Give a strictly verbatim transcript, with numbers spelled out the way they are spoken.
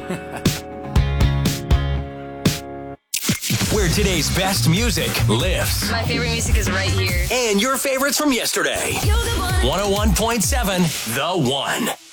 Where today's best music lives. My favorite music is right here. And your favorites from yesterday. You're the one. one oh one point seven The One.